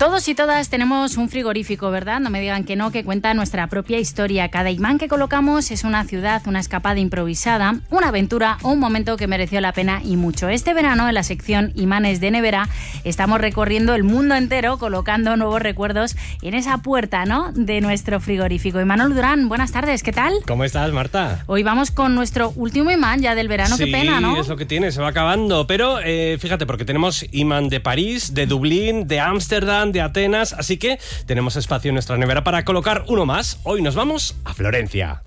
Todos y todas tenemos un frigorífico, ¿verdad? No me digan que no, que cuenta nuestra propia historia. Cada imán que colocamos es una ciudad, una escapada improvisada, una aventura o un momento que mereció la pena y mucho. Este verano, en la sección Imanes de Nevera, estamos recorriendo el mundo entero colocando nuevos recuerdos en esa puerta, ¿no?, de nuestro frigorífico. Imanol Durán, buenas tardes, ¿qué tal? ¿Cómo estás, Marta? Hoy vamos con nuestro último imán ya del verano, sí, qué pena, ¿no? Sí, es lo que tiene, se va acabando. Pero fíjate, porque tenemos imán de París, de Dublín, de Ámsterdam, de Atenas, así que tenemos espacio en nuestra nevera para colocar uno más. Hoy nos vamos a Florencia.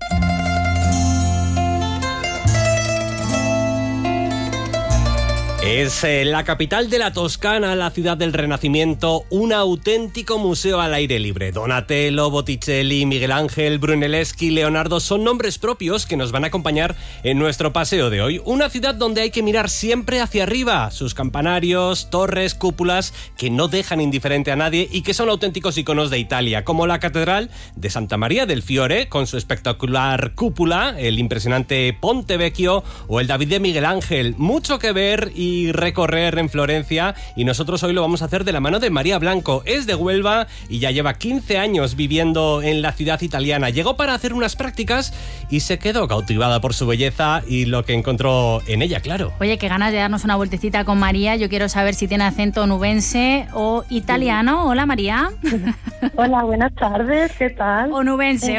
Es la capital de la Toscana, la ciudad del Renacimiento, un auténtico museo al aire libre. Donatello, Botticelli, Miguel Ángel, Brunelleschi, Leonardo son nombres propios que nos van a acompañar en nuestro paseo de hoy. Una ciudad donde hay que mirar siempre hacia arriba, sus campanarios, torres, cúpulas que no dejan indiferente a nadie y que son auténticos iconos de Italia, como la Catedral de Santa María del Fiore, con su espectacular cúpula, el impresionante Ponte Vecchio o el David de Miguel Ángel. Mucho que ver y recorrer en Florencia, y nosotros hoy lo vamos a hacer de la mano de María Blanco. Es de Huelva y ya lleva 15 años viviendo en la ciudad italiana. Llegó para hacer unas prácticas y se quedó cautivada por su belleza y lo que encontró en ella, claro. Oye, qué ganas de darnos una vueltecita con María. Yo quiero saber si tiene acento onubense o italiano. Hola, María. Hola, buenas tardes, ¿qué tal? Onubense.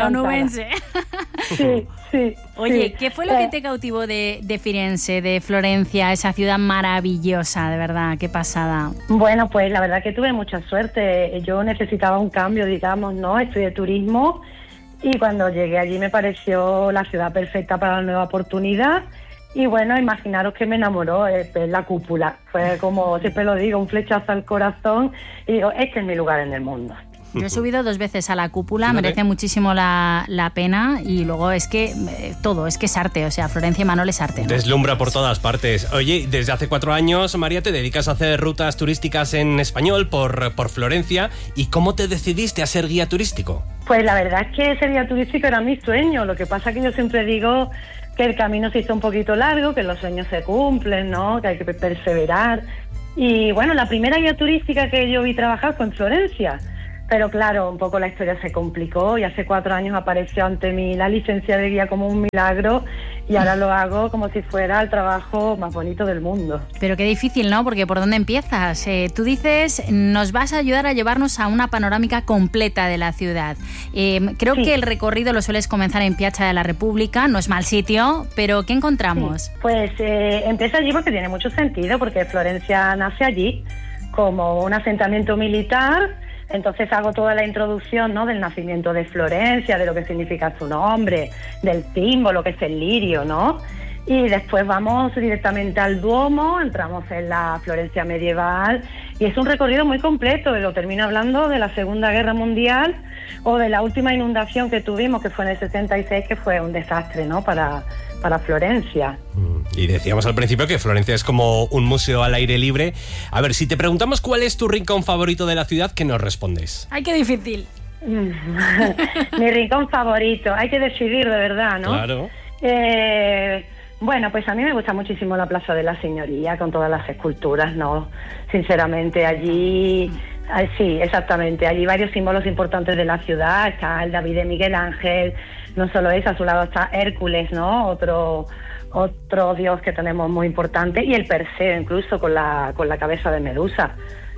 Sí. Oye, sí. ¿qué fue lo que te cautivó de Firenze, de Florencia, esa ciudad maravillosa, de verdad? Qué pasada. Bueno, pues la verdad que tuve mucha suerte. Yo necesitaba un cambio, digamos, ¿no? Estudié turismo y cuando llegué allí me pareció la ciudad perfecta para la nueva oportunidad. Y bueno, imaginaros que me enamoró la cúpula. Fue como, siempre lo digo, un flechazo al corazón y digo, este es mi lugar en el mundo. Yo he subido 2 veces a la cúpula, fíjate. Merece muchísimo la pena, y luego es que todo, es que es arte, o sea, Florencia y Imanol es arte, ¿no? Deslumbra por todas partes. Oye, desde hace 4 años, María, te dedicas a hacer rutas turísticas en español por Florencia. ¿Y cómo te decidiste a ser guía turístico? Pues la verdad es que ese guía turístico era mi sueño. Lo que pasa es que yo siempre digo que el camino se hizo un poquito largo, que los sueños se cumplen, ¿no? Que hay que perseverar. Y bueno, la primera guía turística que yo vi trabajar fue en Florencia. Pero claro, un poco la historia se complicó y hace 4 años apareció ante mí la licencia de guía como un milagro y ahora lo hago como si fuera el trabajo más bonito del mundo. Pero qué difícil, ¿no? Porque ¿por dónde empiezas? Tú dices, nos vas a ayudar a llevarnos a una panorámica completa de la ciudad. Creo que el recorrido lo sueles comenzar en Piazza de la República, no es mal sitio, pero ¿qué encontramos? Sí. Pues empieza allí porque tiene mucho sentido, porque Florencia nace allí como un asentamiento militar. Entonces hago toda la introducción, ¿no?, del nacimiento de Florencia, de lo que significa su nombre, del símbolo que es el lirio, ¿no? Y después vamos directamente al Duomo, entramos en la Florencia medieval y es un recorrido muy completo. Lo termino hablando de la Segunda Guerra Mundial o de la última inundación que tuvimos, que fue en el 66, que fue un desastre, ¿no?, para Florencia. Y decíamos al principio que Florencia es como un museo al aire libre. A ver, si te preguntamos cuál es tu rincón favorito de la ciudad, ¿qué nos respondes? ¡Ay, qué difícil! Mi rincón favorito, hay que decidir de verdad, ¿no? Claro. Bueno, pues a mí me gusta muchísimo la Plaza de la Signoria, con todas las esculturas, ¿no? Sinceramente, allí... Sí, exactamente. Allí varios símbolos importantes de la ciudad. Está el David de Miguel Ángel. No solo eso, a su lado está Hércules, ¿no? Otro dios que tenemos muy importante. Y el Perseo, incluso, con la cabeza de Medusa.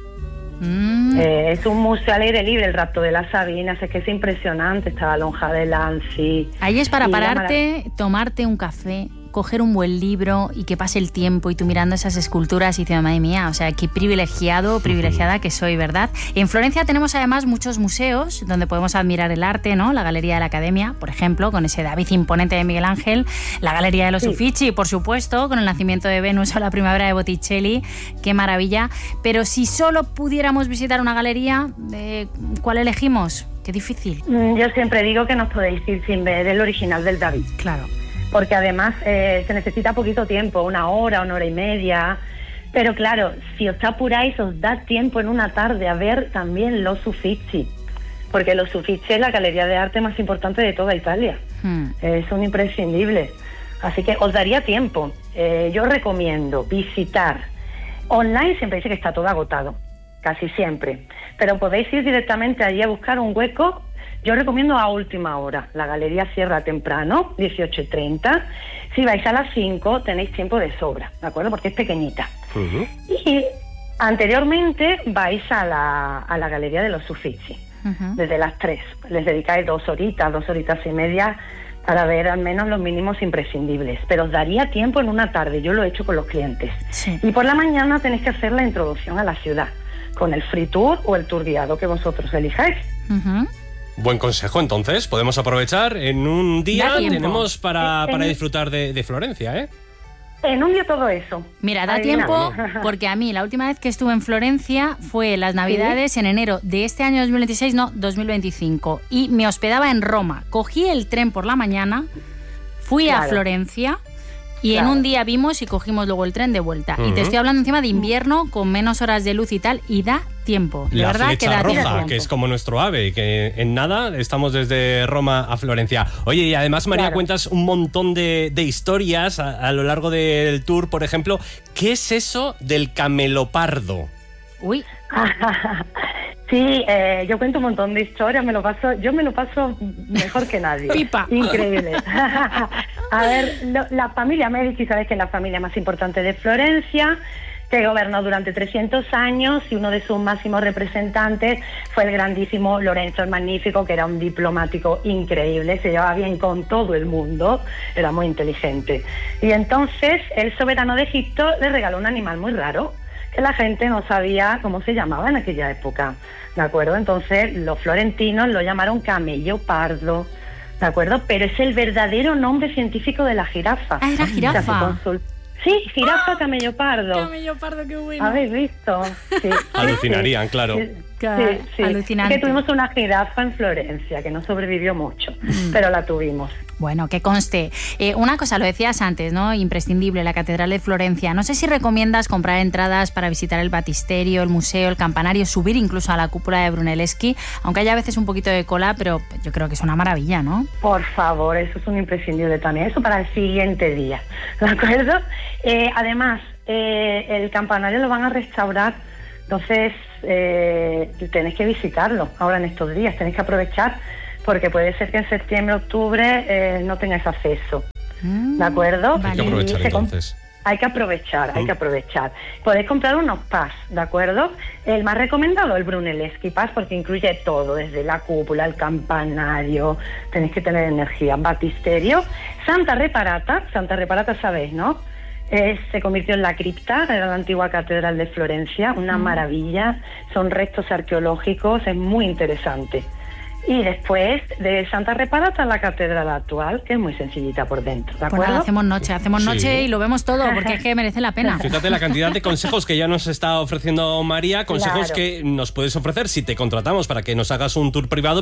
Es un museo al aire libre, el rapto de las Sabinas. Es que es impresionante. Está la lonja de Lanzi. Ahí es para pararte, tomarte un café, coger un buen libro y que pase el tiempo y tú mirando esas esculturas y diciendo, madre mía, o sea, qué privilegiada que soy, ¿verdad? En Florencia tenemos además muchos museos donde podemos admirar el arte, ¿no? La Galería de la Academia, por ejemplo, con ese David imponente de Miguel Ángel, la Galería de los Uffizi, por supuesto, con el nacimiento de Venus o la primavera de Botticelli, qué maravilla. Pero si solo pudiéramos visitar una galería, ¿cuál elegimos? Qué difícil. Yo siempre digo que no podéis ir sin ver el original del David. Claro. Porque además se necesita poquito tiempo, 1 hora, 1 hora y media. Pero claro, si os apuráis, os da tiempo en una tarde a ver también los Uffizi. Porque los Uffizi es la galería de arte más importante de toda Italia. Es un imprescindible. Así que os daría tiempo. Yo recomiendo visitar. Online siempre dice que está todo agotado. casi siempre. Pero podéis ir directamente allí a buscar un hueco. Yo recomiendo a última hora. La galería cierra temprano, 18:30. Si vais a las 5 tenéis tiempo de sobra, ¿de acuerdo? Porque es pequeñita. Y anteriormente vais a la galería de los Uffizi, desde las 3. Les dedicáis 2 horitas y media para ver al menos los mínimos imprescindibles. Pero os daría tiempo en una tarde, yo lo he hecho con los clientes. Sí. Y por la mañana tenéis que hacer la introducción a la ciudad, con el free tour o el tour guiado que vosotros elijáis. Buen consejo, entonces. Podemos aprovechar. En un día tenemos para disfrutar de Florencia, ¿eh? En un día todo eso. Mira, da tiempo, porque a mí la última vez que estuve en Florencia fue las Navidades en enero de este año 2026, no, 2025. Y me hospedaba en Roma. Cogí el tren por la mañana, fui a Florencia y en un día vimos y cogimos luego el tren de vuelta. Y te estoy hablando encima de invierno, con menos horas de luz y tal, y da tiempo. De verdad que da tiempo. La flecha roja, que es como nuestro AVE, que en nada estamos desde Roma a Florencia. Oye, y además, María, cuentas un montón de historias a lo largo del tour. Por ejemplo, ¿qué es eso del camelopardo? Uy. Sí, yo cuento un montón de historias, yo me lo paso mejor que nadie. Pipa. Increíble. A ver, la familia Medici, sabes que es la familia más importante de Florencia, que gobernó durante 300 años, y uno de sus máximos representantes fue el grandísimo Lorenzo el Magnífico, que era un diplomático increíble, se llevaba bien con todo el mundo, era muy inteligente. Y entonces el soberano de Egipto le regaló un animal muy raro, que la gente no sabía cómo se llamaba en aquella época, ¿de acuerdo? Entonces los florentinos lo llamaron camello pardo, ¿de acuerdo? Pero es el verdadero nombre científico de la jirafa. Ah, era jirafa. Sí, jirafa camello pardo. Camello pardo, qué bueno. ¿Habéis visto? Sí. Alucinarían, claro. Sí. Alucinante. Es que tuvimos una jirafa en Florencia que no sobrevivió mucho, pero la tuvimos. Bueno, que conste. Una cosa, lo decías antes, ¿no? Imprescindible, la Catedral de Florencia. No sé si recomiendas comprar entradas para visitar el batisterio, el museo, el campanario, subir incluso a la cúpula de Brunelleschi, aunque haya a veces un poquito de cola, pero yo creo que es una maravilla, ¿no? Por favor, eso es un imprescindible también. Eso para el siguiente día, ¿de acuerdo? Además, el campanario lo van a restaurar, entonces tenéis que visitarlo ahora en estos días, tenéis que aprovechar, porque puede ser que en septiembre, octubre no tengáis acceso, ¿de acuerdo? Hay que aprovechar entonces. Hay que aprovechar. Podéis comprar unos pass, ¿de acuerdo? El más recomendado, el Brunelleschi Pass, porque incluye todo, desde la cúpula, el campanario, tenéis que tener energía, batisterio. Santa Reparata sabéis, ¿no? Se convirtió en la cripta, era la antigua catedral de Florencia, una maravilla, son restos arqueológicos, es muy interesante. Y después de Santa Reparata, la catedral actual, que es muy sencillita por dentro, ¿de acuerdo? Pues hacemos noche y lo vemos todo, porque es que merece la pena. Fíjate la cantidad de consejos que ya nos está ofreciendo María, consejos que nos puedes ofrecer si te contratamos para que nos hagas un tour privado,